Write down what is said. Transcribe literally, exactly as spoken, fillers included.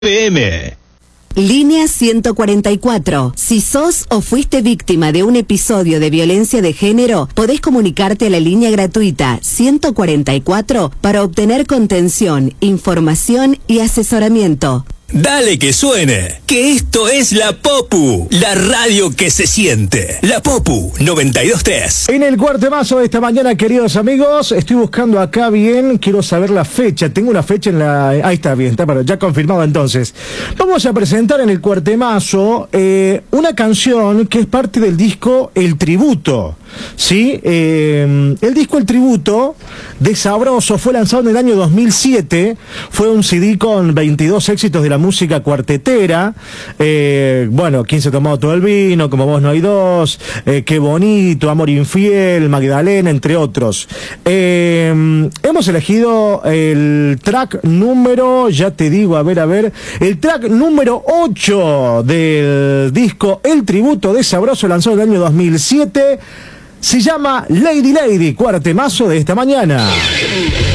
P M. Línea ciento cuarenta y cuatro. Si sos o fuiste víctima de un episodio de violencia de género, podés comunicarte a la línea gratuita ciento cuarenta y cuatro para obtener contención, información y asesoramiento. Dale que suene, que esto es La Popu, la radio que se siente. La Popu noventa y dos punto tres. En el cuartemazo de esta mañana, queridos amigos, estoy buscando acá bien, quiero saber la fecha. Tengo una fecha en la... Ahí está bien, está para... ya confirmado entonces. Vamos a presentar en el cuartemazo eh, una canción que es parte del disco El Tributo. ¿Sí? Eh, el disco El Tributo de Sabroso fue lanzado en el año dos mil siete. Fue un C D con veintidós éxitos de la música cuartetera. Eh, bueno, ¿Quién se ha tomado todo el vino? Como vos no hay dos. Eh, Qué bonito, Amor infiel, Magdalena, entre otros. Eh, hemos elegido el track número, ya te digo, a ver, a ver, el track número ocho del disco El Tributo de Sabroso, lanzado en el año dos mil siete. Se llama Lady Lady, cuartemazo de esta mañana.